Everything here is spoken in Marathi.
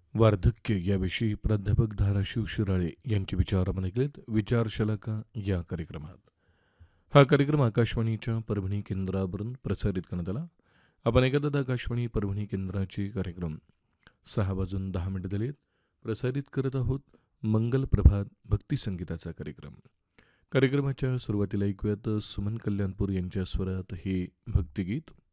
वार्धक्य याविषयी प्राध्यापक धाराशिव शिराळे यांचे विचार आपण ऐकलेत विचारशलाका या कार्यक्रमात. हा कार्यक्रम आकाशवाणीच्या परभणी केंद्रावरून प्रसारित करण्यात आला. आपण ऐकत आकाशवाणी परभणी केंद्राचे कार्यक्रम 6:10 झालेत. प्रसारित करत आहोत मंगल प्रभात भक्तिसंगीताचा कार्यक्रम. कार्यक्रमाच्या सुरुवातीला ऐकूयात सुमन कल्याणपूर यांच्या स्वरात हे भक्तिगीत.